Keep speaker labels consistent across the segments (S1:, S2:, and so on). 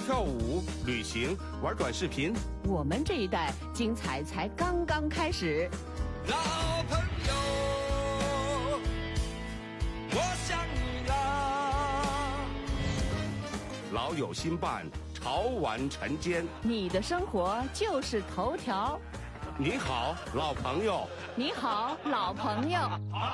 S1: 跳舞、旅行、玩短视频。
S2: 我们这一代精彩才刚刚开始。
S3: 老朋友，我想你啦。
S1: 老友新伴，潮玩晨间。
S2: 你的生活就是头条。
S1: 你好，老朋友。
S2: 你好，老朋友。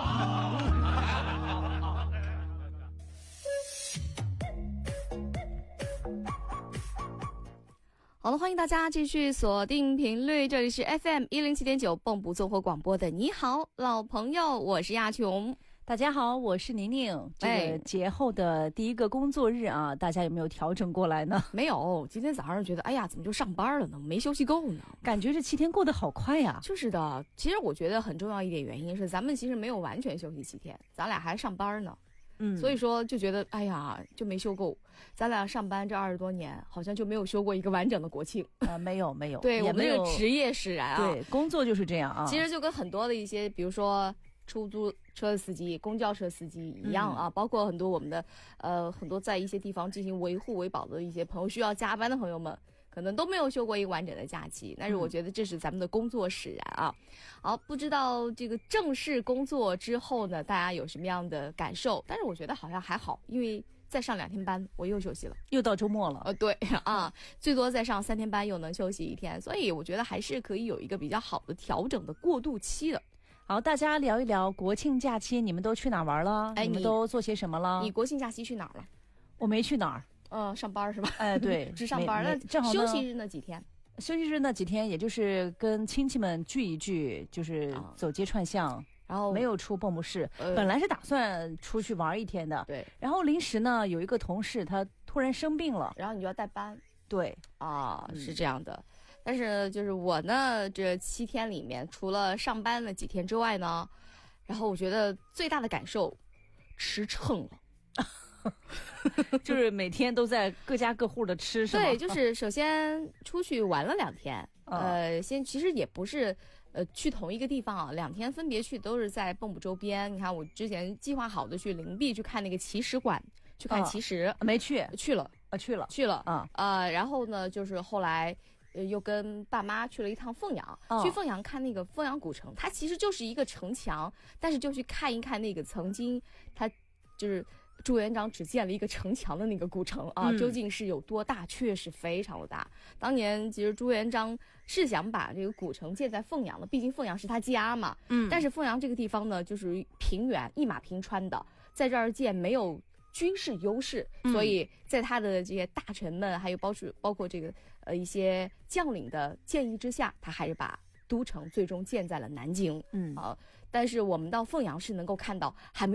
S2: 好了，欢迎大家继续锁定频率，这里是 FM107.9 蚌埠综合广播的你好老朋友，我是亚琼。
S4: 大家好，我是宁宁。这个节后的第一个工作日啊，大家有没有调整过来呢？
S2: 没有，今天早上觉得哎呀怎么就上班了呢，没休息够呢，
S4: 感觉这7天过得好快呀。
S2: 就是的，其实我觉得很重要一点原因是咱们其实没有完全休息7天，咱俩还上班呢。所以说就觉得哎呀就没休够，咱俩上班这20多年好像就没有休过一个完整的国庆
S4: 没有
S2: 对，我们这个职业使然啊，
S4: 对，工作就是这样啊。
S2: 其实就跟很多的一些比如说出租车司机、公交车司机一样啊，包括很多我们的很多在一些地方进行维护维保的一些朋友，需要加班的朋友们可能都没有休过一个完整的假期，但是我觉得这是咱们的工作使然啊。好，不知道这个正式工作之后呢，大家有什么样的感受？但是我觉得好像还好，因为再上2天班我又休息了，
S4: 又到周末了。
S2: 对啊，最多再上3天班又能休息1天，所以我觉得还是可以有一个比较好的调整的过渡期的。
S4: 好，大家聊一聊国庆假期你们都去哪玩了？你们都做些什么了？
S2: 你国庆假期去哪儿了？
S4: 我没去哪儿。
S2: 上班是吧？
S4: 对，
S2: 只上班。那
S4: 正好
S2: 休息日那几天？
S4: 休息日那几天，也就是跟亲戚们聚一聚，就是走街串巷，
S2: 然后
S4: 没有出蚌埠市。本来是打算出去玩1天的，
S2: 对。
S4: 然后临时呢，有一个同事他突然生病了，
S2: 然后你就要带班。
S4: 对
S2: 啊，是这样的。但是就是我呢，这7天里面，除了上班那几天之外呢，然后我觉得最大的感受，吃撑了。
S4: 就是每天都在各家各户的吃，是吗？
S2: 对，就是首先出去玩了2天，其实也不是去同一个地方啊，2天分别去都是在蚌埠周边。你看我之前计划好的去灵璧去看那个奇石馆，去看奇石，
S4: 没去，
S2: 去了然后呢，就是后来又跟爸妈去了一趟凤阳，去凤阳看那个凤阳古城，它其实就是一个城墙，但是就去看一看那个曾经它就是朱元璋只建了一个城墙的那个古城啊，究竟是有多大？确实非常的大。当年其实朱元璋是想把这个古城建在凤阳的，毕竟凤阳是他家嘛。但是凤阳这个地方呢，就是平原，一马平川的，在这儿建没有军事优势，所以在他的这些大臣们，还有包括这个一些将领的建议之下，他还是把都城最终建在了南京。但是我们到凤阳市能够看到还没